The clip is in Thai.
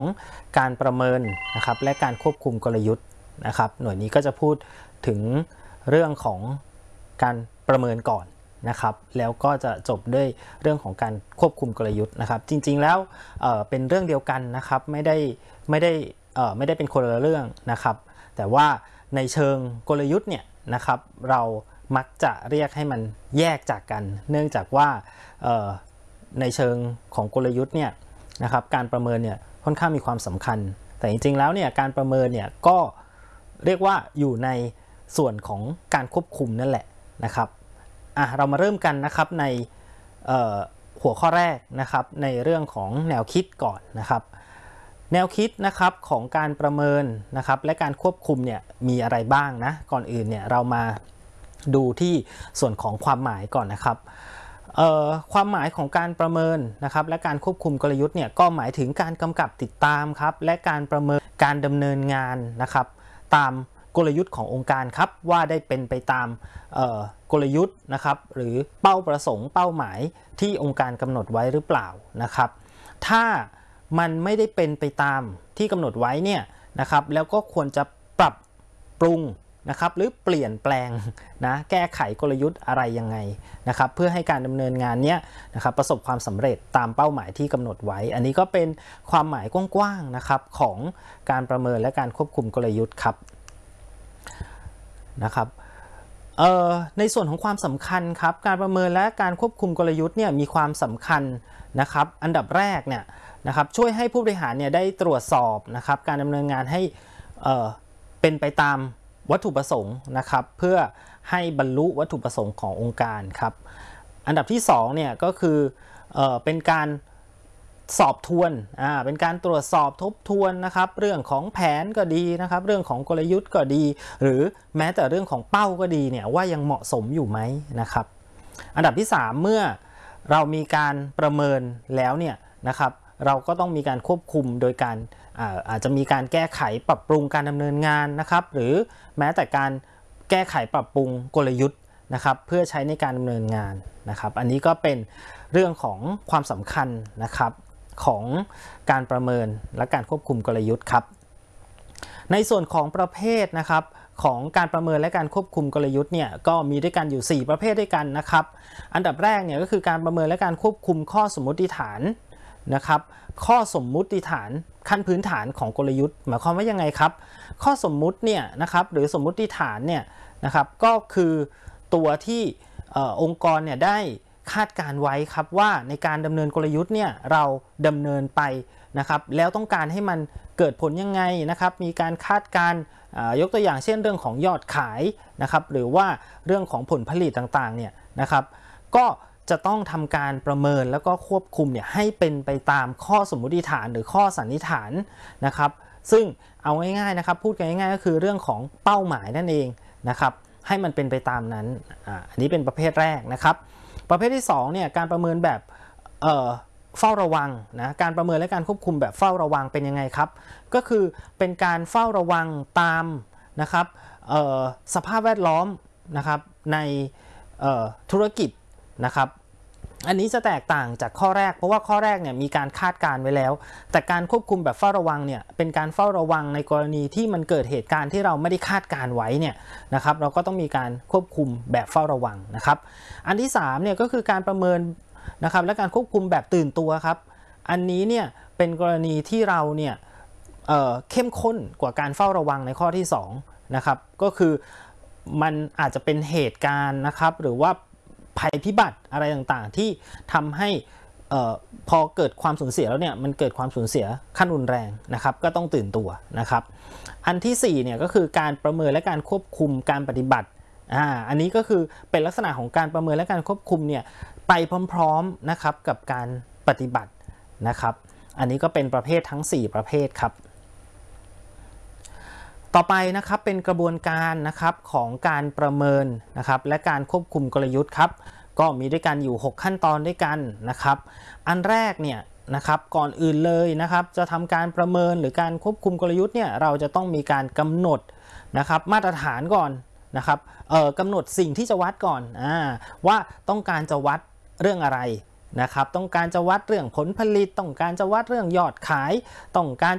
การประเมินนะครับและการควบคุมกลยุทธ์นะครับหน่วยนี้ก็จะพูดถึงเรื่องของการประเมินก่อนนะครับแล้วก็จะจบด้วยเรื่องของการควบคุมกลยุทธ์นะครับจริงๆแล้วเป็นเรื่องเดียวกันนะครับไม่ได้เป็นคนละเรื่องนะครับแต่ว่าในเชิงกลยุทธ์เนี่ยนะครับเรามักจะเรียกให้มันแยกจากกันเนื่องจากว่าในเชิงของกลยุทธ์เนี่ยนะครับการประเมินเนี่ยค่อนข้างมีความสำคัญแต่จริงๆแล้วเนี่ยการประเมินเนี่ยก็เรียกว่าอยู่ในส่วนของการควบคุมนั่นแหละนะครับเรามาเริ่มกันนะครับในหัวข้อแรกนะครับในเรื่องของแนวคิดก่อนนะครับแนวคิดนะครับของการประเมินนะครับและการควบคุมเนี่ยมีอะไรบ้างนะก่อนอื่นเนี่ยเรามาดูที่ส่วนของความหมายก่อนนะครับความหมายของการประเมินนะครับและการควบคุมกลยุทธ์เนี่ยก็หมายถึงการกำกับติดตามครับและการประเมินการดำเนินงานนะครับตามกลยุทธ์ขององค์การครับว่าได้เป็นไปตามกลยุทธ์นะครับหรือเป้าประสงค์เป้าหมายที่องค์การกำหนดไว้หรือเปล่านะครับถ้ามันไม่ได้เป็นไปตามที่กำหนดไว้เนี่ยนะครับแล้วก็ควรจะปรับปรุงนะครับหรือเปลี่ยนแปลงนะแก้ไขกลยุทธ์อะไรยังไงนะครับเพื่อให้การดำเนินงานเนี้ยนะครับประสบความสำเร็จตามเป้าหมายที่กำหนดไว้อันนี้ก็เป็นความหมายกว้างๆนะครับของการประเมินและการควบคุมกลยุทธ์ครับนะครับในส่วนของความสำคัญครับการประเมินและการควบคุมกลยุทธ์เนี่ยมีความสำคัญนะครับอันดับแรกเนี่ยนะครับช่วยให้ผู้บริหารเนี่ยได้ตรวจสอบนะครับการดำเนินงานให้เป็นไปตามวัตถุประสงค์นะครับเพื่อให้บรรลุวัตถุประสงค์ขององค์การครับอันดับที่2เนี่ยก็คือเป็นการสอบทวนเป็นการตรวจสอบทบทวนนะครับเรื่องของแผนก็ดีนะครับเรื่องของกลยุทธ์ก็ดีหรือแม้แต่เรื่องของเป้าก็ดีเนี่ยว่ายังเหมาะสมอยู่ไหมนะครับอันดับที่3เมื่อเรามีการประเมินแล้วเนี่ยนะครับเราก็ต้องมีการควบคุมโดยการอาจจะมีการแก้ไขปรับปรุงการดำเนินงานนะครับหรือแม้แต่การแก้ไขปรับปรุงกลยุทธ์นะครับเพื่อใช้ในการดำเนินงานนะครับอันนี้ก็เป็นเรื่องของความสำคัญนะครับของการประเมินและการควบคุมกลยุทธ์ครับในส่วนของประเภทนะครับของการประเมินและการควบคุมกลยุทธ์เนี่ยก็มีด้วยกันอยู่4ประเภทด้วยกันนะครับอันดับแรกเนี่ยก็คือการประเมินและการควบคุมข้อสมมติฐานนะครับข้อสมมุติฐานขั้นพื้นฐานของกลยุทธ์หมายความว่ายังไงครับข้อสมมุติเนี่ยนะครับหรือสมมุติฐานเนี่ยนะครับก็คือตัวที่องค์กรเนี่ยได้คาดการไว้ครับว่าในการดำเนินกลยุทธ์เนี่ยเราดำเนินไปนะครับแล้วต้องการให้มันเกิดผลยังไงนะครับมีการคาดการยกตัวอย่างเช่นเรื่องของยอดขายนะครับหรือว่าเรื่องของผลผลิตต่างๆเนี่ยนะครับก็จะต้องทำการประเมินแล้วก็ควบคุมเนี่ยให้เป็นไปตามข้อสมมุติฐานหรือข้อสันนิษฐานนะครับซึ่งเอาง่ายๆนะครับพูดกันง่ายๆก็คือเรื่องของเป้าหมายนั่นเองนะครับให้มันเป็นไปตามนั้นอันนี้เป็นประเภทแรกนะครับประเภทที่2เนี่ยการประเมินแบบเฝ้าระวังนะการประเมินและการควบคุมแบบเฝ้าระวังเป็นยังไงครับก็คือเป็นการเฝ้าระวังตามนะครับสภาพแวดล้อมนะครับในธุรกิจนะครับอันนี้จะแตกต่างจากข้อแรกเพราะว่าข้อแรกเนี่ยมีการคาดการไว้แล้วแต่การควบคุมแบบเฝ้าระวังเนี่ยเป็นการเฝ้าระวังในกรณีที่มันเกิดเหตุการณ์ที่เราไม่ได้คาดการไว้เนี่ยนะครับเราก็ต้องมีการควบคุมแบบเฝ้าระวังนะครับอันที่3เนี่ยก็คือการประเมินนะครับและการควบคุมแบบตื่นตัวครับอันนี้เนี่ยเป็นกรณีที่เราเนี่ยเข้มข้นกว่าการเฝ้าระวังในข้อที่2นะครับก็คือมันอาจจะเป็นเหตุการณ์นะครับหรือว่าภัยพิบัติอะไรต่างๆที่ทำให้พอเกิดความสูญเสียแล้วเนี่ยมันเกิดความสูญเสียขั้นรุนแรงนะครับก็ต้องตื่นตัวนะครับอันที่4เนี่ยก็คือการประเมินและการควบคุมการปฏิบัติอันนี้ก็คือเป็นลักษณะของการประเมินและการควบคุมเนี่ยไปพร้อมๆนะครับกับการปฏิบัตินะครับอันนี้ก็เป็นประเภททั้ง4ประเภทครับต่อไปนะครับเป็นกระบวนการนะครับของการประเมินนะครับและการควบคุมกลยุทธ์ครับก็มีด้วยกันอยู่6ขั้นตอนด้วยกันนะครับอันแรกเนี่ยนะครับก่อนอื่นเลยนะครับจะทำการประเมินหรือการควบคุมกลยุทธ์เนี่ยเราจะต้องมีการกำหนดนะครับมาตรฐานก่อนนะครับกำหนดสิ่งที่จะวัดก่อนว่าต้องการจะวัดเรื่องอะไรนะครับต้องการจะวัดเรื่องผลผลิตต้องการจะวัดเรื่องยอดขายต้องการ